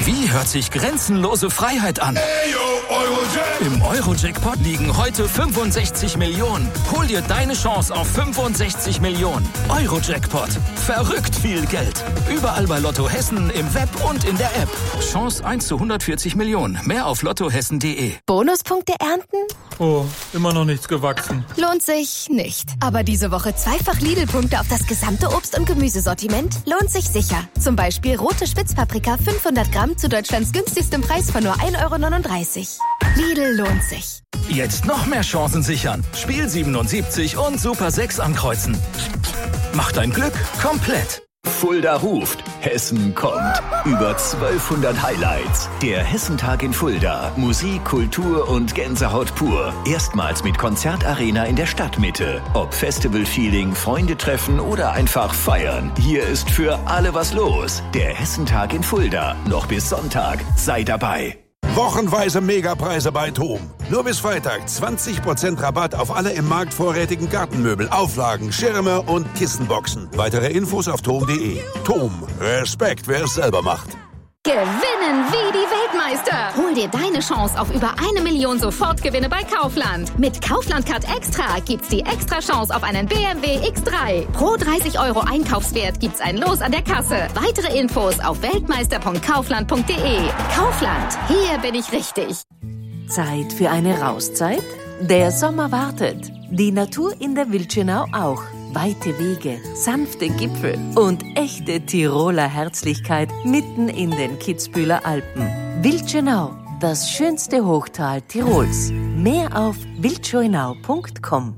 Wie hört sich grenzenlose Freiheit an? Im Euro-Jackpot liegen heute 65 Millionen. Hol dir deine Chance auf 65 Millionen. Euro-Jackpot. Verrückt viel Geld. Überall bei Lotto Hessen, im Web und in der App. Chance 1 zu 140 Millionen. Mehr auf lottohessen.de. Bonuspunkte ernten? Oh, immer noch nichts gewachsen. Lohnt sich nicht. Aber diese Woche zweifach Lidl-Punkte auf das gesamte Obst- und Gemüsesortiment lohnt sich sicher. Zum Beispiel rote Spitzpaprika 500 Gramm zu Deutschlands günstigstem Preis von nur 1,39 €. Lidl lohnt sich. Jetzt noch mehr Chancen sichern. Spiel 77 und Super 6 ankreuzen. Mach dein Glück komplett. Fulda ruft, Hessen kommt. Über 1200 Highlights. Der Hessentag in Fulda. Musik, Kultur und Gänsehaut pur. Erstmals mit Konzertarena in der Stadtmitte. Ob Festival-Feeling, Freunde treffen oder einfach feiern. Hier ist für alle was los. Der Hessentag in Fulda. Noch bis Sonntag. Sei dabei. Wochenweise Megapreise bei TOM. Nur bis Freitag 20% Rabatt auf alle im Markt vorrätigen Gartenmöbel, Auflagen, Schirme und Kissenboxen. Weitere Infos auf tom.de. TOM. Respekt, wer es selber macht. Gewinnen wie die Weltmeister. Hol dir deine Chance auf über 1 Million Sofortgewinne bei Kaufland. Mit Kaufland Card Extra gibt's die extra Chance auf einen BMW X3. Pro 30 € Einkaufswert gibt's ein Los an der Kasse. Weitere Infos auf weltmeister.kaufland.de. Kaufland, hier bin ich richtig. Zeit für eine Rauszeit? Der Sommer wartet. Die Natur in der Wildschönau auch. Weite Wege, sanfte Gipfel und echte Tiroler Herzlichkeit mitten in den Kitzbüheler Alpen. Wildschönau, das schönste Hochtal Tirols. Mehr auf wildschönau.com.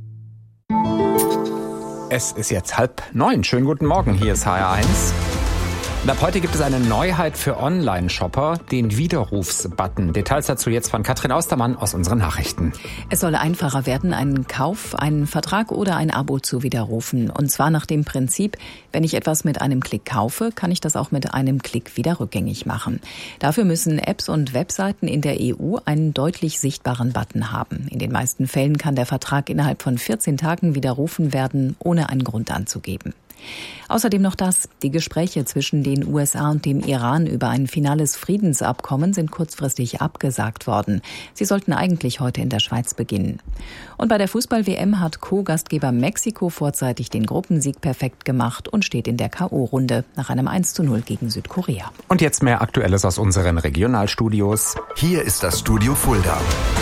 Es ist jetzt 8:30. Schönen guten Morgen, hier ist HR1. Und ab heute gibt es eine Neuheit für Online-Shopper, den Widerrufsbutton. Details dazu jetzt von Katrin Austermann aus unseren Nachrichten. Es soll einfacher werden, einen Kauf, einen Vertrag oder ein Abo zu widerrufen. Und zwar nach dem Prinzip, wenn ich etwas mit einem Klick kaufe, kann ich das auch mit einem Klick wieder rückgängig machen. Dafür müssen Apps und Webseiten in der EU einen deutlich sichtbaren Button haben. In den meisten Fällen kann der Vertrag innerhalb von 14 Tagen widerrufen werden, ohne einen Grund anzugeben. Außerdem noch das: Die Gespräche zwischen den USA und dem Iran über ein finales Friedensabkommen sind kurzfristig abgesagt worden. Sie sollten eigentlich heute in der Schweiz beginnen. Und bei der Fußball-WM hat Co-Gastgeber Mexiko vorzeitig den Gruppensieg perfekt gemacht und steht in der K.O.-Runde nach einem 1:0 gegen Südkorea. Und jetzt mehr Aktuelles aus unseren Regionalstudios. Hier ist das Studio Fulda.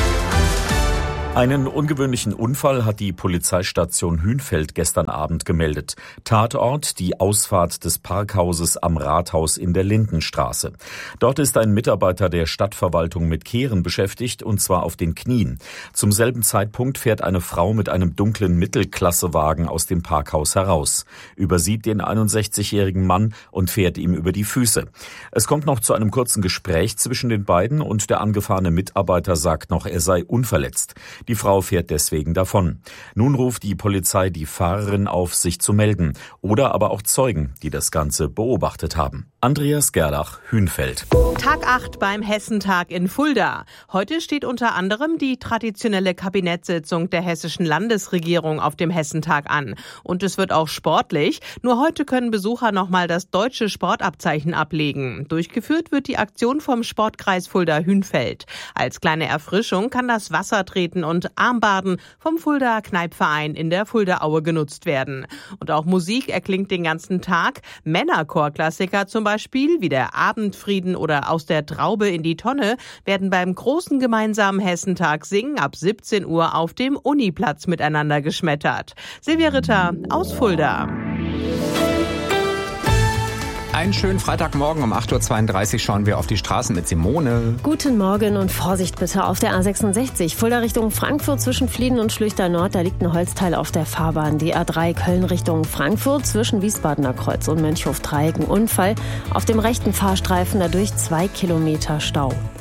Einen ungewöhnlichen Unfall hat die Polizeistation Hünfeld gestern Abend gemeldet. Tatort die Ausfahrt des Parkhauses am Rathaus in der Lindenstraße. Dort ist ein Mitarbeiter der Stadtverwaltung mit Kehren beschäftigt, und zwar auf den Knien. Zum selben Zeitpunkt fährt eine Frau mit einem dunklen Mittelklassewagen aus dem Parkhaus heraus, übersieht den 61-jährigen Mann und fährt ihm über die Füße. Es kommt noch zu einem kurzen Gespräch zwischen den beiden und der angefahrene Mitarbeiter sagt noch, er sei unverletzt. Die Frau fährt deswegen davon. Nun ruft die Polizei die Fahrerin auf, sich zu melden. Oder aber auch Zeugen, die das Ganze beobachtet haben. Andreas Gerlach, Hünfeld. Tag 8 beim Hessentag in Fulda. Heute steht unter anderem die traditionelle Kabinettssitzung der hessischen Landesregierung auf dem Hessentag an. Und es wird auch sportlich. Nur heute können Besucher nochmal das deutsche Sportabzeichen ablegen. Durchgeführt wird die Aktion vom Sportkreis Fulda-Hünfeld. Als kleine Erfrischung kann das Wassertreten und Armbaden vom Fulda Kneipverein in der Fuldaaue genutzt werden. Und auch Musik erklingt den ganzen Tag. Männerchorklassiker zum Beispiel wie der Abendfrieden oder Aus der Traube in die Tonne werden beim großen gemeinsamen Hessentag Singen ab 17 Uhr auf dem Uniplatz miteinander geschmettert. Silvia Ritter aus Fulda. Einen schönen Freitagmorgen um 8:32 Uhr schauen wir auf die Straßen mit Simone. Guten Morgen und Vorsicht bitte auf der A66. Fulda Richtung Frankfurt zwischen Flieden und Schlüchter Nord. Da liegt ein Holzteil auf der Fahrbahn. Die A3 Köln Richtung Frankfurt zwischen Wiesbadener Kreuz und Mönchhof-Dreieck. Unfall auf dem rechten Fahrstreifen, dadurch 2 Kilometer Stau.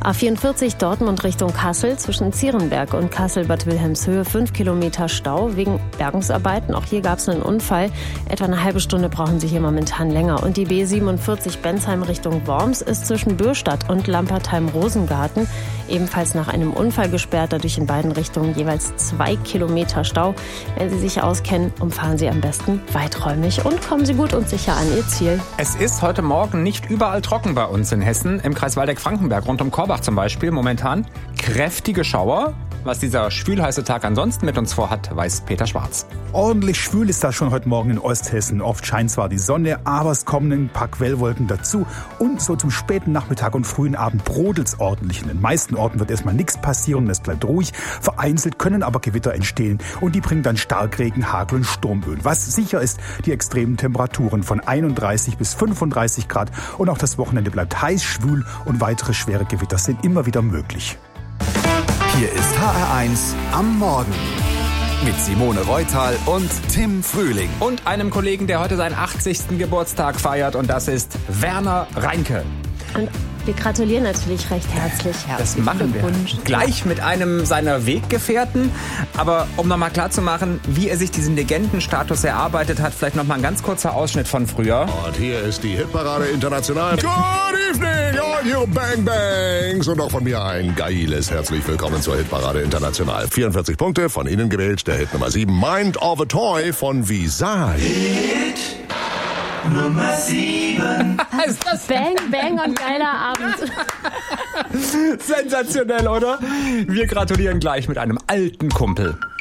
A44 Dortmund Richtung Kassel zwischen Zierenberg und Kassel-Bad Wilhelmshöhe 5 Kilometer Stau wegen Bergungsarbeiten. Auch hier gab es einen Unfall. Etwa eine halbe Stunde brauchen Sie hier momentan länger. Und die B47 Bensheim Richtung Worms ist zwischen Bürstadt und Lampertheim-Rosengarten ebenfalls nach einem Unfall gesperrt. Dadurch in beiden Richtungen jeweils 2 Kilometer Stau. Wenn Sie sich auskennen, umfahren Sie am besten weiträumig und kommen Sie gut und sicher an Ihr Ziel. Es ist heute Morgen nicht überall trocken bei uns in Hessen. Im Kreis Waldeck-Frankenberg rund um Korbach zum Beispiel momentan kräftige Schauer. Was dieser schwülheiße Tag ansonsten mit uns vorhat, weiß Peter Schwarz. Ordentlich schwül ist das schon heute Morgen in Osthessen. Oft scheint zwar die Sonne, aber es kommen ein paar Quellwolken dazu. Und so zum späten Nachmittag und frühen Abend brodelt's ordentlich. In den meisten Orten wird erstmal nichts passieren, es bleibt ruhig. Vereinzelt können aber Gewitter entstehen und die bringen dann Starkregen, Hagel und Sturmböen. Was sicher ist, die extremen Temperaturen von 31 bis 35 Grad. Und auch das Wochenende bleibt heiß, schwül und weitere schwere Gewitter sind immer wieder möglich. Hier ist HR1 am Morgen mit Simone Reutal und Tim Frühling. Und einem Kollegen, der heute seinen 80. Geburtstag feiert, und das ist Werner Reinke. Und wir gratulieren natürlich recht herzlich. Das machen wir gleich mit einem seiner Weggefährten. Aber um nochmal klarzumachen, wie er sich diesen Legendenstatus erarbeitet hat, vielleicht nochmal ein ganz kurzer Ausschnitt von früher. Und hier ist die Hitparade International. Good evening, all you Bang Bangs. Und auch von mir ein geiles herzlich willkommen zur Hitparade International. 44 Punkte, von Ihnen gewählt der Hit Nummer 7, Mind of a Toy von Visage. Hit Nummer 7. Ist das Bang, Bang und geiler Abend. Sensationell, oder? Wir gratulieren gleich mit einem alten Kumpel.